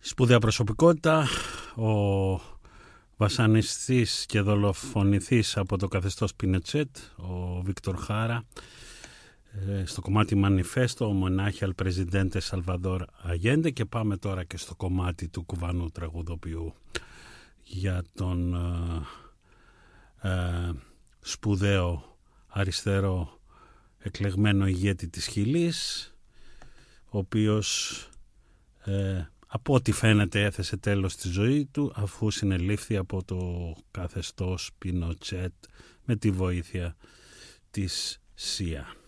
Σπουδαία προσωπικότητα, ο βασανιστής και δολοφονηθής από το καθεστώς Πινετσέτ, ο Βίκτορ Χάρα, στο κομμάτι Μανιφέστο, ο Μονάχη al Presidente Salvador Allende. Και πάμε τώρα και στο κομμάτι του κουβανού τραγουδοποιού για τον σπουδαίο αριστερό εκλεγμένο ηγέτη της Χιλής, ο οποίος από ό,τι φαίνεται έθεσε τέλος στη ζωή του αφού συνελήφθη από το καθεστώς Πινότσετ με τη βοήθεια της ΣΥΑ.